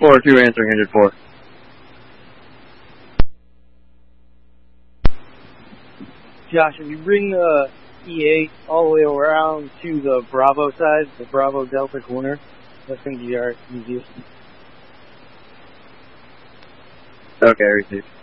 402 answering engine 4. Josh, if you bring the E8 all the way around to the Bravo side, the Bravo Delta corner, that's going to be our easiest. Okay, received.